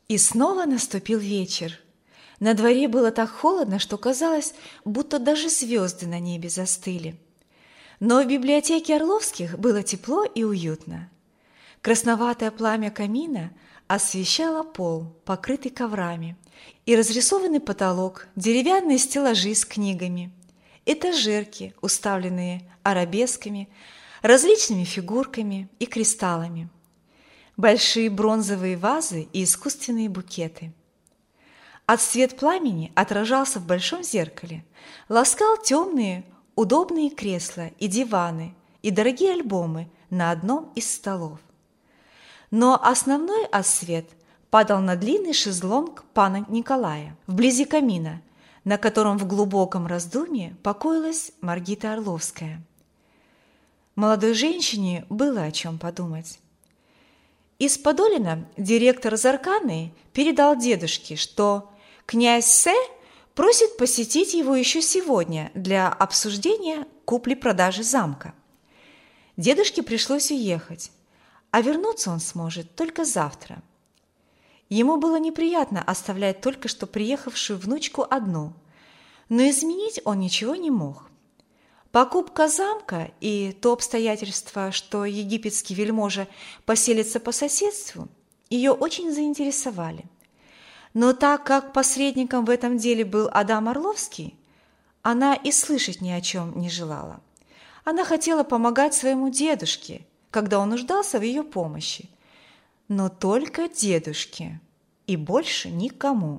И снова наступил вечер. На дворе было так холодно, что казалось, будто даже звезды на небе застыли. Но в библиотеке Орловских было тепло и уютно. Красноватое пламя камина освещало пол, покрытый коврами, и разрисованный потолок, деревянные стеллажи с книгами, этажерки, уставленные арабесками, различными фигурками и кристаллами, большие бронзовые вазы и искусственные букеты. А свет пламени отражался в большом зеркале, ласкал темные, удобные кресла и диваны и дорогие альбомы на одном из столов. Но основной освет падал на длинный шезлонг пана Николая вблизи камина, на котором в глубоком раздумье покоилась Маргита Орловская. Молодой женщине было о чем подумать. Из Подолина директор Зарканы передал дедушке, что князь С. просит посетить его еще сегодня для обсуждения купли-продажи замка. Дедушке пришлось уехать, а вернуться он сможет только завтра. Ему было неприятно оставлять только что приехавшую внучку одну, но изменить он ничего не мог. Покупка замка и то обстоятельство, что египетский вельможа поселится по соседству, ее очень заинтересовали. Но так как посредником в этом деле был Адам Орловский, она и слышать ни о чем не желала. Она хотела помогать своему дедушке, когда он нуждался в ее помощи, но только дедушке и больше никому.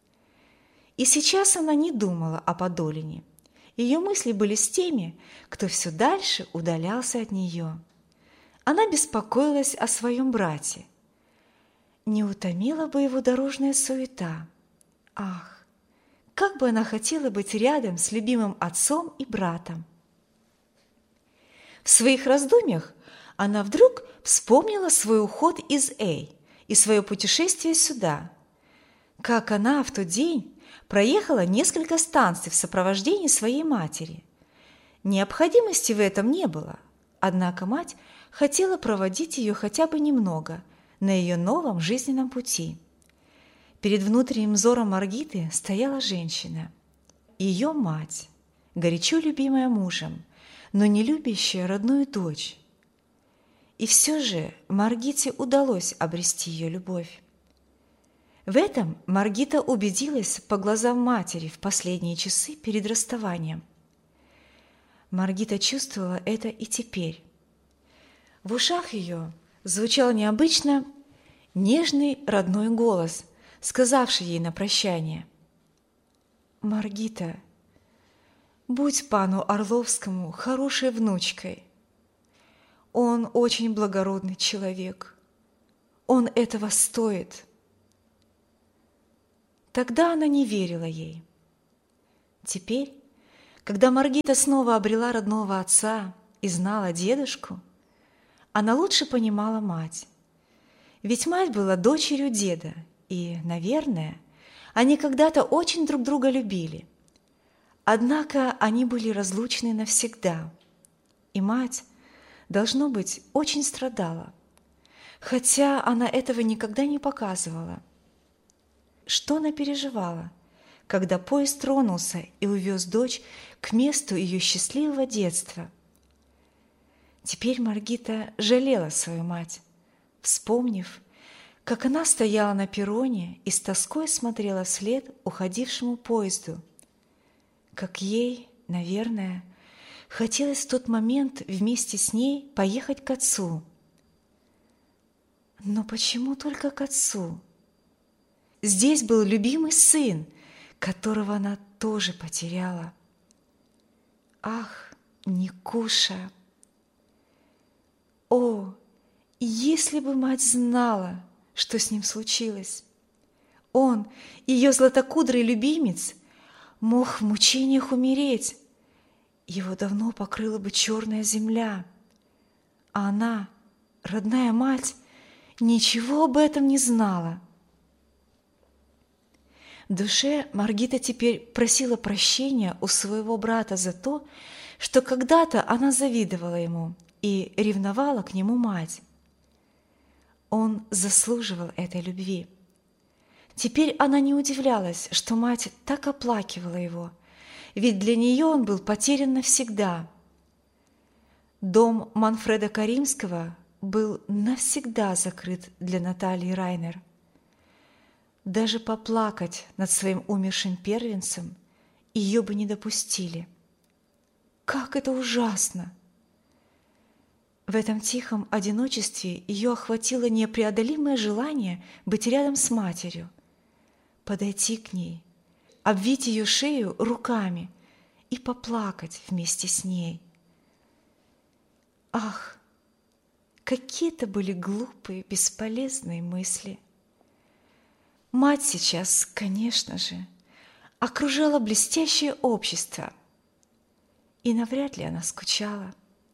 И сейчас она не думала о Подолине. Ее мысли были с теми, кто все дальше удалялся от нее. Она беспокоилась о своем брате. Не утомила бы его дорожная суета. Ах, как бы она хотела быть рядом с любимым отцом и братом. В своих раздумьях она вдруг вспомнила свой уход из Эй и свое путешествие сюда. Как она в тот день проехала несколько станций в сопровождении своей матери. Необходимости в этом не было, однако мать хотела проводить ее хотя бы немного на ее новом жизненном пути. Перед внутренним взором Маргиты стояла женщина, ее мать, горячо любимая мужем, но не любящая родную дочь. И все же Маргите удалось обрести ее любовь. В этом Маргита убедилась по глазам матери в последние часы перед расставанием. Маргита чувствовала это и теперь. В ушах ее звучал необычно нежный родной голос, сказавший ей на прощание: «Маргита, будь пану Орловскому хорошей внучкой. Он очень благородный человек. Он этого стоит». Тогда она не верила ей. Теперь, когда Маргита снова обрела родного отца и знала дедушку, она лучше понимала мать. Ведь мать была дочерью деда, и, наверное, они когда-то очень друг друга любили. Однако они были разлучны навсегда, и мать, должно быть, очень страдала, хотя она этого никогда не показывала. Что она переживала, когда поезд тронулся и увез дочь к месту ее счастливого детства? Теперь Маргита жалела свою мать, вспомнив, как она стояла на перроне и с тоской смотрела вслед уходившему поезду, как ей, наверное, хотелось в тот момент вместе с ней поехать к отцу. Но почему только к отцу? Здесь был любимый сын, которого она тоже потеряла. Ах, Никуша! О, если бы мать знала, что с ним случилось! Он, ее златокудрый любимец, мог в мучениях умереть. Его давно покрыла бы черная земля. А она, родная мать, ничего об этом не знала. В душе Маргита теперь просила прощения у своего брата за то, что когда-то она завидовала ему и ревновала к нему мать. Он заслуживал этой любви. Теперь она не удивлялась, что мать так оплакивала его, ведь для нее он был потерян навсегда. Дом Манфреда Каримского был навсегда закрыт для Натальи Райнер. Даже поплакать над своим умершим первенцем ее бы не допустили. Как это ужасно! В этом тихом одиночестве ее охватило непреодолимое желание быть рядом с матерью, подойти к ней, обвить ее шею руками и поплакать вместе с ней. Ах, какие это были глупые, бесполезные мысли! Мать сейчас, конечно же, окружала блестящее общество, и навряд ли она скучала.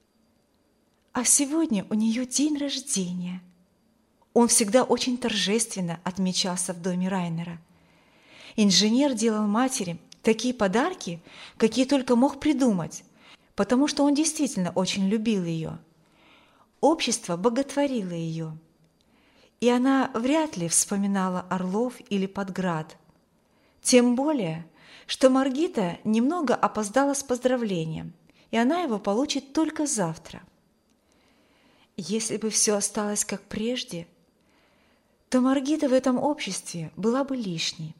А сегодня у нее день рождения. Он всегда очень торжественно отмечался в доме Райнера. Инженер делал матери такие подарки, какие только мог придумать, потому что он действительно очень любил ее. Общество боготворило ее, и она вряд ли вспоминала Орлов или Подград. Тем более, что Маргита немного опоздала с поздравлением, и она его получит только завтра. Если бы все осталось как прежде, то Маргита в этом обществе была бы лишней.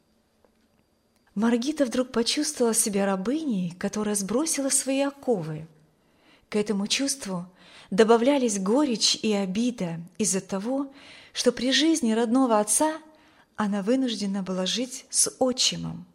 Маргита вдруг почувствовала себя рабыней, которая сбросила свои оковы. К этому чувству добавлялись горечь и обида из-за того, что при жизни родного отца она вынуждена была жить с отчимом.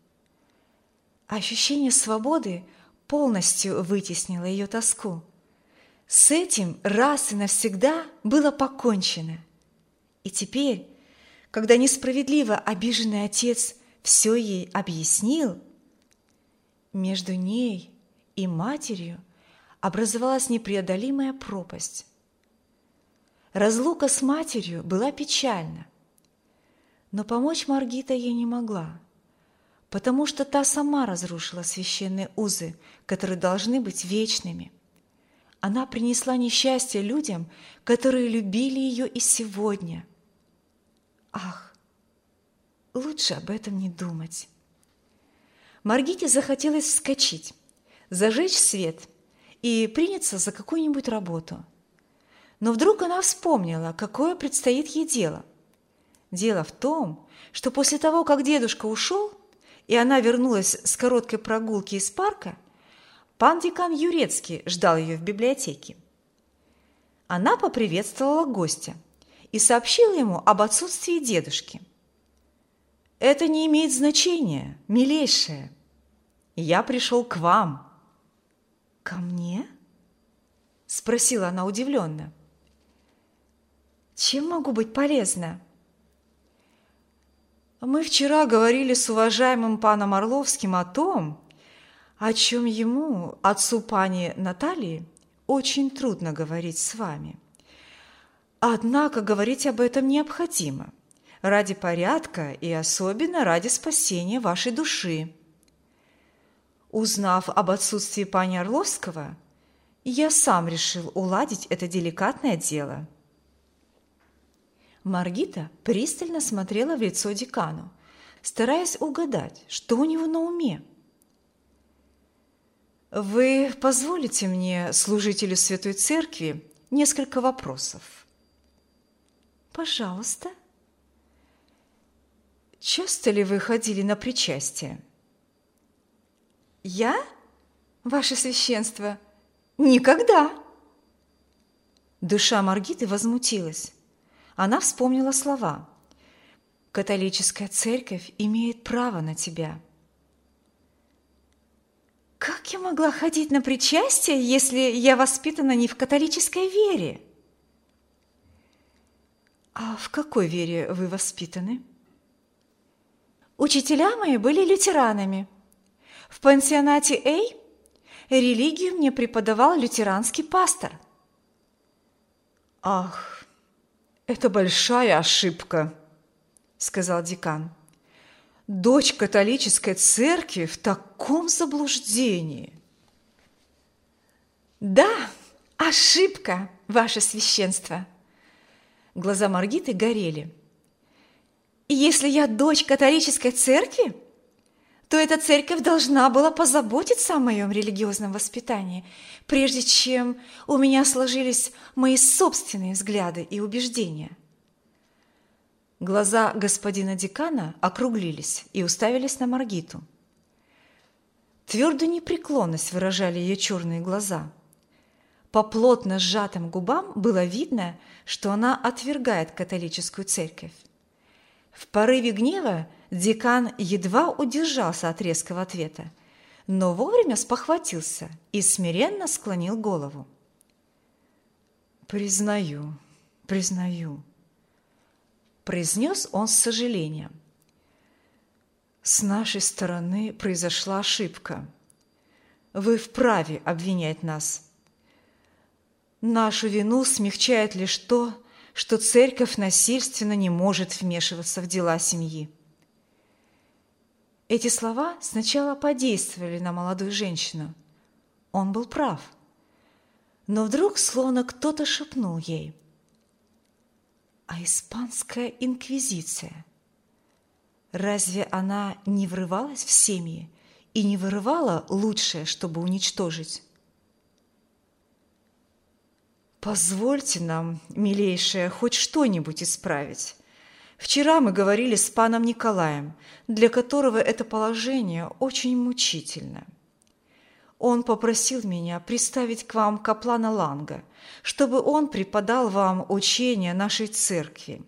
Ощущение свободы полностью вытеснило ее тоску. С этим раз и навсегда было покончено. И теперь, когда несправедливо обиженный отец все ей объяснил, между ней и матерью образовалась непреодолимая пропасть. Разлука с матерью была печальна, но помочь Маргита ей не могла, потому что та сама разрушила священные узы, которые должны быть вечными. Она принесла несчастье людям, которые любили ее и сегодня. Ах, лучше об этом не думать. Маргите захотелось вскочить, зажечь свет и приняться за какую-нибудь работу. Но вдруг она вспомнила, какое предстоит ей дело. Дело в том, что после того, как дедушка ушел, и она вернулась с короткой прогулки из парка, пан декан Юрецкий ждал ее в библиотеке. Она поприветствовала гостя и сообщила ему об отсутствии дедушки. «Это не имеет значения, милейшая. Я пришел к вам». «Ко мне?» – спросила она удивленно. «Чем могу быть полезна?» «Мы вчера говорили с уважаемым паном Орловским о том, о чем ему, отцу пани Натальи, очень трудно говорить с вами. Однако говорить об этом необходимо, ради порядка и особенно ради спасения вашей души. Узнав об отсутствии пани Орловского, я сам решил уладить это деликатное дело». Маргита пристально смотрела в лицо декану, стараясь угадать, что у него на уме. «Вы позволите мне, служителю Святой Церкви, несколько вопросов?» «Пожалуйста». «Часто ли вы ходили на причастие?» «Я, ваше священство, никогда». Душа Маргиты возмутилась. Она вспомнила слова: «Католическая церковь имеет право на тебя». «Как я могла ходить на причастие, если я воспитана не в католической вере?» «А в какой вере вы воспитаны?» «Учителя мои были лютеранами. В пансионате Эй религию мне преподавал лютеранский пастор». «Ах, это большая ошибка», – сказал декан. «Дочь католической церкви в таком заблуждении». «Да, ошибка, ваше священство». Глаза Маргиты горели. И если я дочь католической церкви, то эта церковь должна была позаботиться о моем религиозном воспитании, прежде чем у меня сложились мои собственные взгляды и убеждения. Глаза господина декана округлились и уставились на Маргиту. Твердую непреклонность выражали ее черные глаза. По плотно сжатым губам было видно, что она отвергает католическую церковь. В порыве гнева декан едва удержался от резкого ответа, но вовремя спохватился и смиренно склонил голову. «Признаю», – произнес он с сожалением. «С нашей стороны произошла ошибка. Вы вправе обвинять нас. Нашу вину смягчает лишь то, что церковь насильственно не может вмешиваться в дела семьи». Эти слова сначала подействовали на молодую женщину. Он был прав. Но вдруг словно кто-то шепнул ей: «А испанская инквизиция? Разве она не врывалась в семьи и не вырывала лучшее, чтобы уничтожить?» «Позвольте нам, милейшая, хоть что-нибудь исправить. Вчера мы говорили с паном Николаем, для которого это положение очень мучительно. Он попросил меня приставить к вам каплана Ланга, чтобы он преподал вам учение нашей церкви».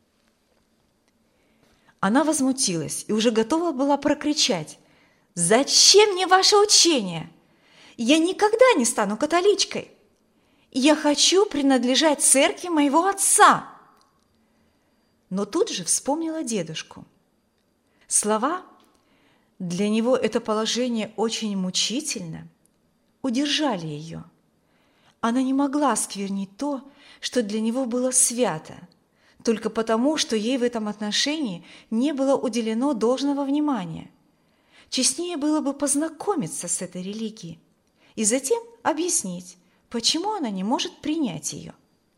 Она возмутилась и уже готова была прокричать: «Зачем мне ваше учение? Я никогда не стану католичкой. Я хочу принадлежать церкви моего отца». Но тут же вспомнила дедушку. Слова «для него это положение очень мучительно» удержали ее. Она не могла осквернить то, что для него было свято, только потому, что ей в этом отношении не было уделено должного внимания. Честнее было бы познакомиться с этой религией и затем объяснить, почему она не может принять ее.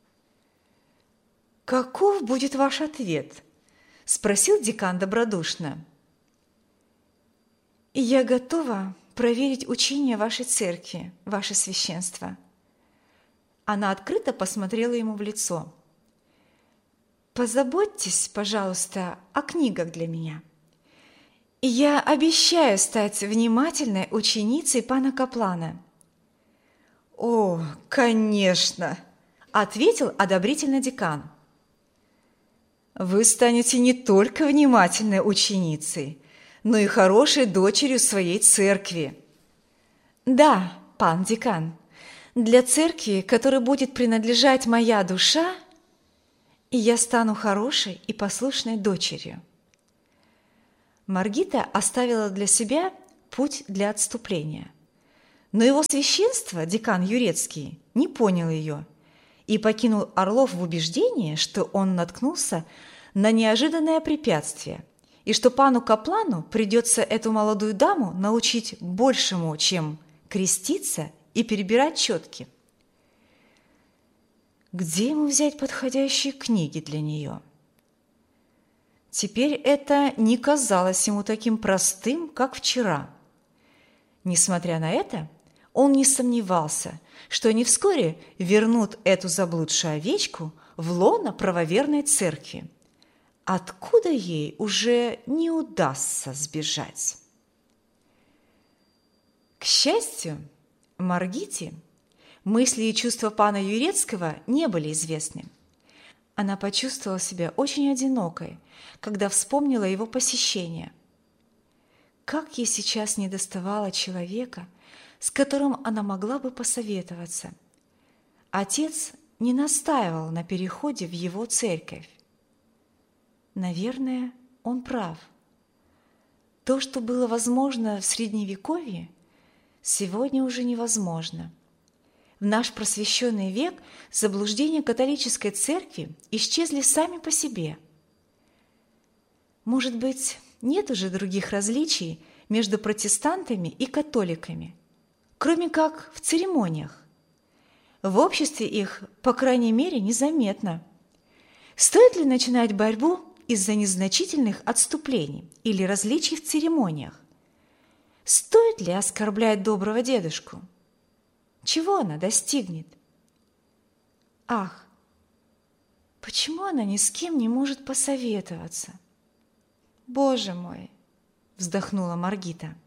«Каков будет ваш ответ?» – спросил декан добродушно. «Я готова проверить учение вашей церкви, ваше священство». Она открыто посмотрела ему в лицо. «Позаботьтесь, пожалуйста, о книгах для меня. И я обещаю стать внимательной ученицей пана Каплана». «О, конечно!» – ответил одобрительно декан. «Вы станете не только внимательной ученицей, но и хорошей дочерью своей церкви». «Да, пан декан, для церкви, которой будет принадлежать моя душа, я стану хорошей и послушной дочерью». Маргита оставила для себя путь для отступления. Но его священство, декан Юрецкий, не понял ее и покинул Орлов в убеждении, что он наткнулся на неожиданное препятствие и что пану Каплану придется эту молодую даму научить большему, чем креститься и перебирать четки. Где ему взять подходящие книги для нее? Теперь это не казалось ему таким простым, как вчера. Несмотря на это, он не сомневался, что они вскоре вернут эту заблудшую овечку в лоно правоверной церкви, откуда ей уже не удастся сбежать. К счастью, Маргите мысли и чувства пана Юрецкого не были известны. Она почувствовала себя очень одинокой, когда вспомнила его посещение. Как ей сейчас недоставало человека, с которым она могла бы посоветоваться. Отец не настаивал на переходе в его церковь. Наверное, он прав. То, что было возможно в Средневековье, сегодня уже невозможно. В наш просвещенный век заблуждения католической церкви исчезли сами по себе. Может быть, нет уже других различий между протестантами и католиками, кроме как в церемониях. В обществе их, по крайней мере, незаметно. Стоит ли начинать борьбу из-за незначительных отступлений или различий в церемониях. Стоит ли оскорблять доброго дедушку? Чего она достигнет? Ах, почему она ни с кем не может посоветоваться? Боже мой, вздохнула Маргита.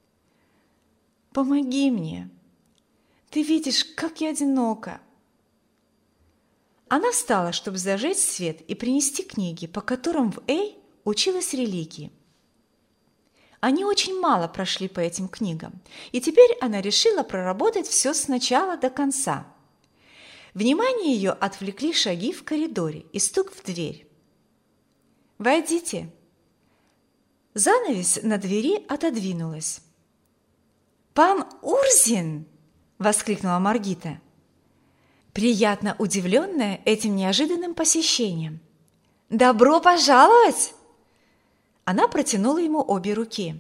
Помоги мне. Ты видишь, как я одинока. Она встала, чтобы зажечь свет и принести книги, по которым в Эй училась религии. Они очень мало прошли по этим книгам, и теперь она решила проработать все с начала до конца. Внимание ее отвлекли шаги в коридоре и стук в дверь. «Войдите!» Занавес на двери отодвинулась. «Пан Урзин!» – воскликнула Маргита, приятно удивленная этим неожиданным посещением. «Добро пожаловать!» Она протянула ему обе руки.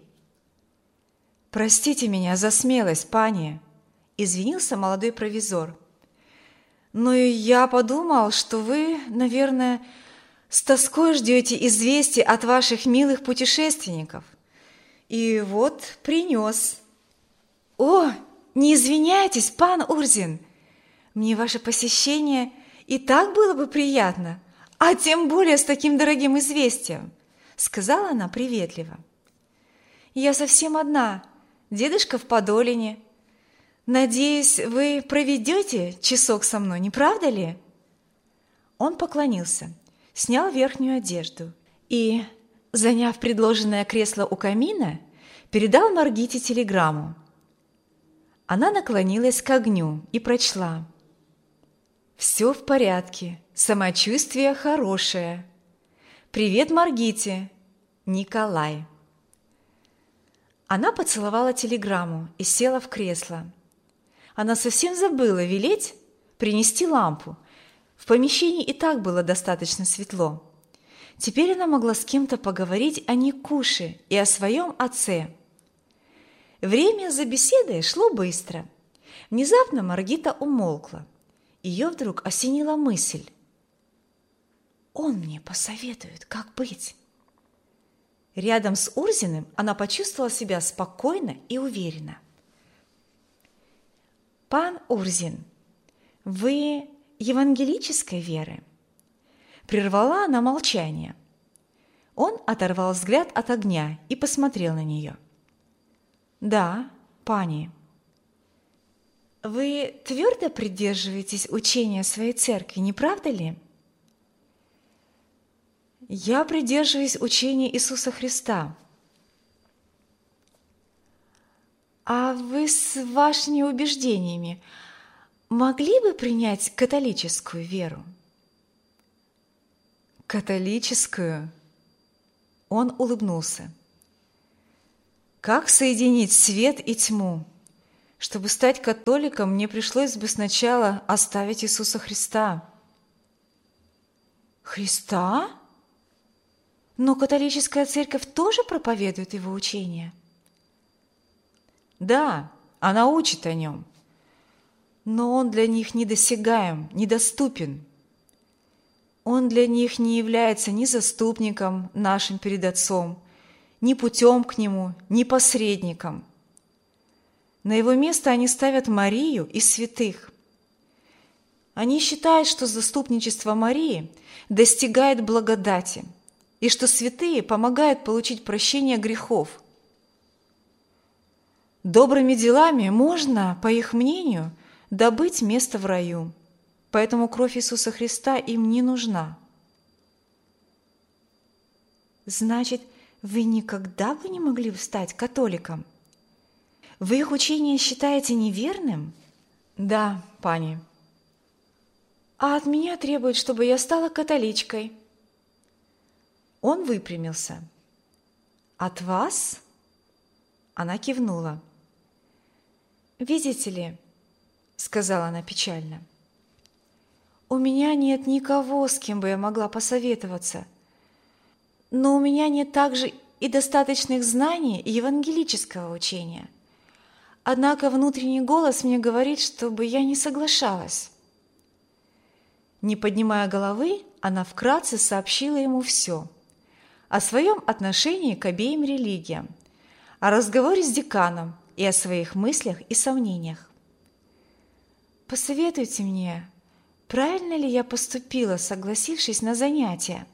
«Простите меня за смелость, пани!» – извинился молодой провизор. «Но я подумал, что вы, наверное, с тоской ждете известий от ваших милых путешественников. И вот принес». «О, не извиняйтесь, пан Урзин! Мне ваше посещение и так было бы приятно, а тем более с таким дорогим известием», — сказала она приветливо. «Я совсем одна, дедушка в Подолине. Надеюсь, вы проведете часок со мной, не правда ли?» Он поклонился, снял верхнюю одежду и, заняв предложенное кресло у камина, передал Маргите телеграмму. Она наклонилась к огню и прочла: «Все в порядке, самочувствие хорошее. Привет Маргите, Николай». Она поцеловала телеграмму и села в кресло. Она совсем забыла велеть принести лампу. В помещении и так было достаточно светло. Теперь она могла с кем-то поговорить о Никуше и о своем отце. Время за беседой шло быстро. Внезапно Маргита умолкла. Ее вдруг осенила мысль. «Он мне посоветует, как быть». Рядом с Урзиным она почувствовала себя спокойно и уверенно. «Пан Урзин, вы евангелической веры?» Прервала она молчание. Он оторвал взгляд от огня и посмотрел на нее. «Да, пани». «Вы твердо придерживаетесь учения своей церкви, не правда ли?» «Я придерживаюсь учения Иисуса Христа». «А вы с вашими убеждениями могли бы принять католическую веру?» «Католическую?» Он улыбнулся. «Как соединить свет и тьму? Чтобы стать католиком, мне пришлось бы сначала оставить Иисуса Христа». «Христа? Но католическая церковь тоже проповедует его учение?» «Да, она учит о нем, но он для них недосягаем, недоступен. Он для них не является ни заступником нашим перед Отцом, ни путем к Нему, ни посредником. На его место они ставят Марию и святых. Они считают, что заступничество Марии достигает благодати, и что святые помогают получить прощение грехов. Добрыми делами можно, по их мнению, добыть место в раю, поэтому кровь Иисуса Христа им не нужна». «Значит, вы никогда бы не могли стать католиком? Вы их учение считаете неверным?» «Да, пани». «А от меня требуют, чтобы я стала католичкой». Он выпрямился. «От вас?» Она кивнула. «Видите ли, — сказала она печально, — у меня нет никого, с кем бы я могла посоветоваться, но у меня нет также и достаточных знаний евангелического учения. Однако внутренний голос мне говорит, чтобы я не соглашалась». Не поднимая головы, она вкратце сообщила ему все. о своем отношении к обеим религиям, о разговоре с деканом и о своих мыслях и сомнениях. «Посоветуйте мне, правильно ли я поступила, согласившись на занятия?»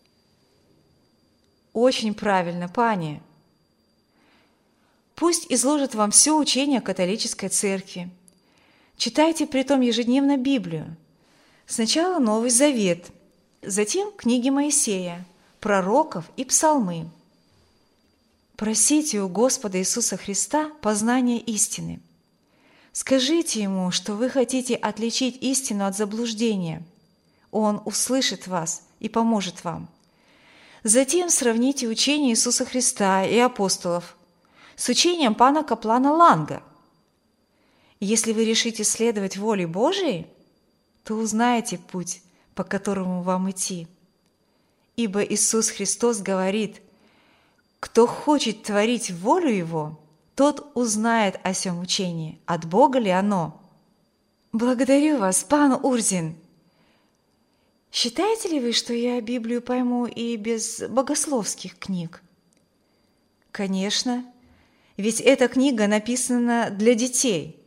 «Очень правильно, пани. Пусть изложит вам все учение католической церкви. Читайте притом ежедневно Библию. Сначала Новый Завет, затем книги Моисея, пророков и псалмы. Просите у Господа Иисуса Христа познания истины. Скажите Ему, что вы хотите отличить истину от заблуждения. Он услышит вас и поможет вам. Затем сравните учение Иисуса Христа и апостолов с учением пана Каплана Ланга. Если вы решите следовать воле Божией, то узнаете путь, по которому вам идти. Ибо Иисус Христос говорит: «Кто хочет творить волю Его, тот узнает о сем учении, от Бога ли оно». Благодарю вас, пан Урзин. Считаете ли вы, что я Библию пойму и без богословских книг? Конечно, ведь эта книга написана для детей.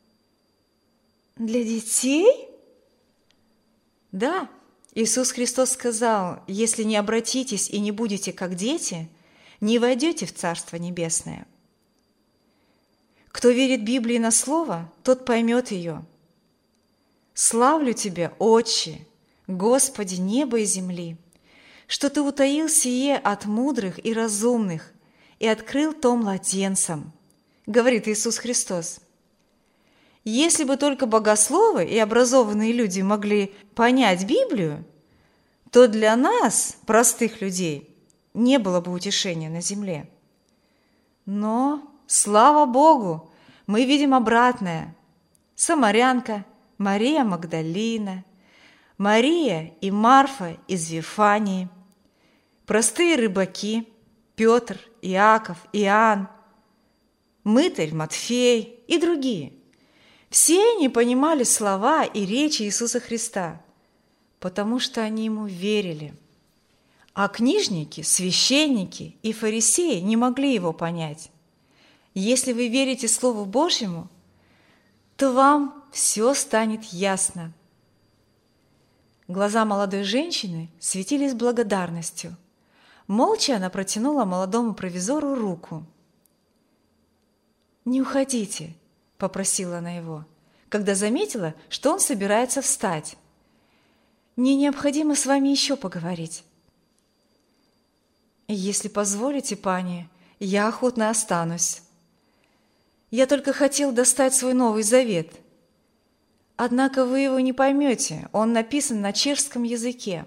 Для детей? Да, Иисус Христос сказал: «Если не обратитесь и не будете как дети, не войдете в Царство Небесное». Кто верит Библии на слово, тот поймет ее. Славлю Тебя, Отче, Господи неба и земли, что Ты утаил сие от мудрых и разумных и открыл то младенцам, говорит Иисус Христос. Если бы только богословы и образованные люди могли понять Библию, то для нас, простых людей, не было бы утешения на земле. Но, слава Богу, мы видим обратное. Самарянка, Мария Магдалина, Мария и Марфа из Вифании, простые рыбаки Петр, Иаков, Иоанн, мытарь Матфей и другие. Все они понимали слова и речи Иисуса Христа, потому что они Ему верили. А книжники, священники и фарисеи не могли Его понять. Если вы верите Слову Божьему, то вам все станет ясно. Глаза молодой женщины светились благодарностью. Молча она протянула молодому провизору руку. «Не уходите», – попросила она его, когда заметила, что он собирается встать. «Мне необходимо с вами еще поговорить». «Если позволите, пани, я охотно останусь. Я только хотел достать свой Новый Завет. Однако вы его не поймете, он написан на чешском языке».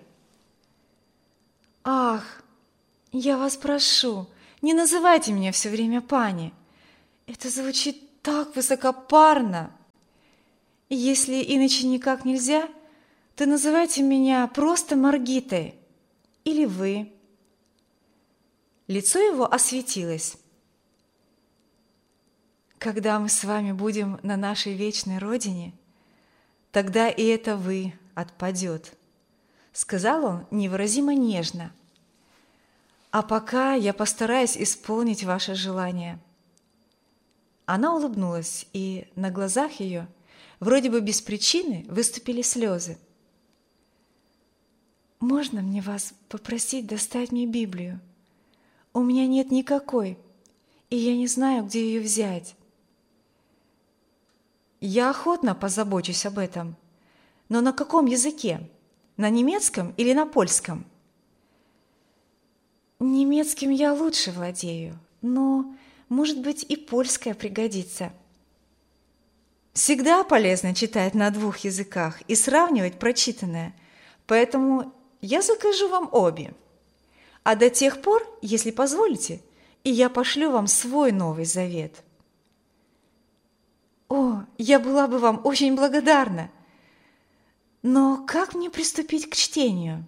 «Ах, я вас прошу, не называйте меня все время пани. Это звучит так высокопарно. Если иначе никак нельзя, то называйте меня просто Маргитой или вы». Лицо его осветилось. «Когда мы с вами будем на нашей вечной родине, тогда и это «вы» отпадет», — сказал он невыразимо нежно. «А пока я постараюсь исполнить ваше желание». Она улыбнулась, и на глазах ее, вроде бы без причины, выступили слезы. «Можно мне вас попросить достать мне Библию? У меня нет никакой, и я не знаю, где ее взять». «Я охотно позабочусь об этом. Но на каком языке? На немецком или на польском?» «Немецким я лучше владею, но, может быть, и польское пригодится». Всегда полезно читать на двух языках и сравнивать прочитанное, поэтому я закажу вам обе. А до тех пор, если позволите, и я пошлю вам свой Новый Завет. «О, я была бы вам очень благодарна! Но как мне приступить к чтению?»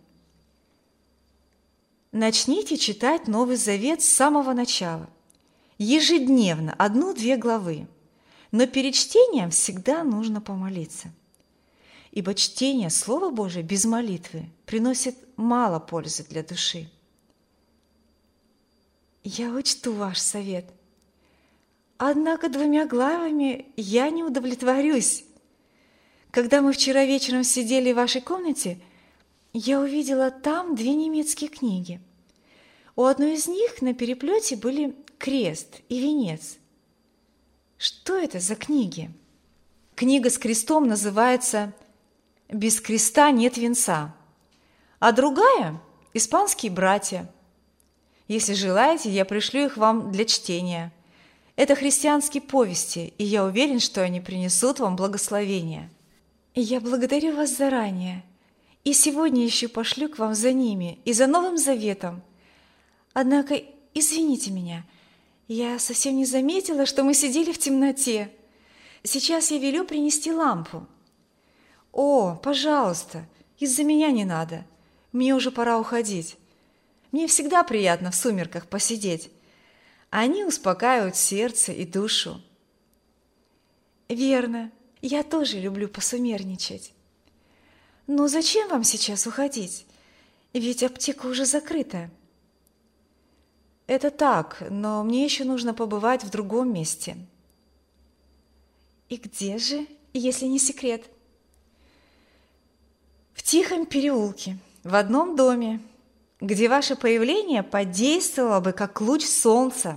Начните читать Новый Завет с самого начала. Ежедневно 1-2 главы. Но перед чтением всегда нужно помолиться. Ибо чтение Слова Божия без молитвы приносит мало пользы для души. Я учту ваш совет. Однако 2 главами я не удовлетворюсь. Когда мы вчера вечером сидели в вашей комнате, я увидела там 2 немецкие книги. У одной из них на переплете были крест и венец. Что это за книги? Книга с крестом называется «Без креста нет венца», а другая – «Испанские братья». Если желаете, я пришлю их вам для чтения. Это христианские повести, и я уверен, что они принесут вам благословение. Я благодарю вас заранее, и сегодня еще пошлю к вам за ними и за Новым Заветом. Однако, извините меня, я совсем не заметила, что мы сидели в темноте. Сейчас я велю принести лампу. О, пожалуйста, из-за меня не надо. Мне уже пора уходить. Мне всегда приятно в сумерках посидеть. Они успокаивают сердце и душу. Верно, я тоже люблю посумерничать. Но зачем вам сейчас уходить? Ведь аптека уже закрыта. Это так, но мне еще нужно побывать в другом месте. И где же, если не секрет? В тихом переулке, в одном доме, где ваше появление подействовало бы, как луч солнца.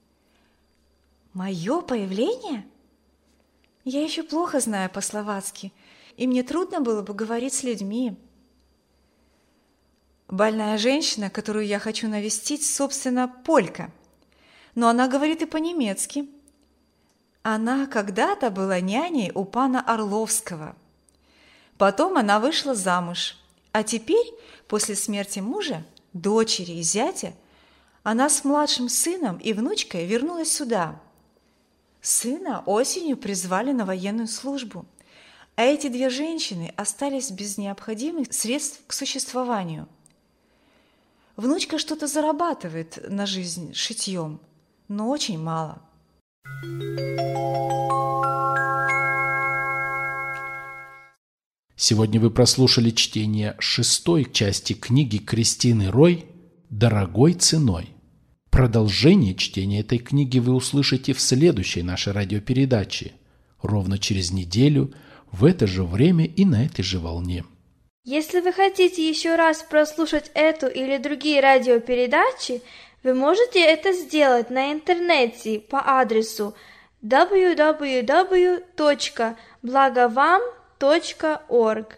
Мое появление? Я еще плохо знаю по-словацки, и мне трудно было бы говорить с людьми. Больная женщина, которую я хочу навестить, собственно, полька, но она говорит и по-немецки. Она когда-то была няней у пана Орловского. Потом она вышла замуж, а теперь, после смерти мужа, дочери и зятя, она с младшим сыном и внучкой вернулась сюда. Сына осенью призвали на военную службу, а эти 2 женщины остались без необходимых средств к существованию. Внучка что-то зарабатывает на жизнь шитьем, но очень мало. Сегодня вы прослушали чтение 6-й части книги Кристины Рой «Дорогой ценой». Продолжение чтения этой книги вы услышите в следующей нашей радиопередаче, ровно через неделю, в это же время и на этой же волне. Если вы хотите еще раз прослушать эту или другие радиопередачи, вы можете это сделать на интернете по адресу www.blagovam.org.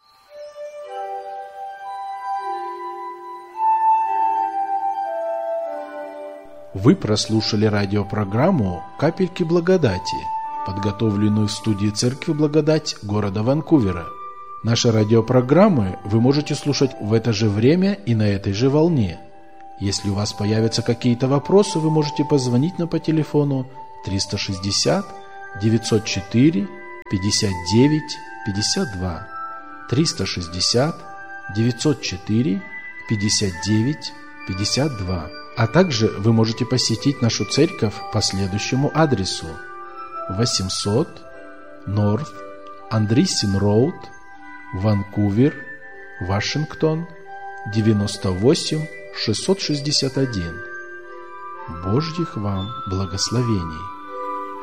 Вы прослушали радиопрограмму «Капельки благодати», подготовленную в студии Церкви Благодать города Ванкувера. Наши радиопрограммы вы можете слушать в это же время и на этой же волне. Если у вас появятся какие-то вопросы, вы можете позвонить нам по телефону 360 904 59 52 360 904 59 52. А также вы можете посетить нашу церковь по следующему адресу: 800 North Andreessen Road, Ванкувер, Вашингтон, 98661. Божьих вам благословений!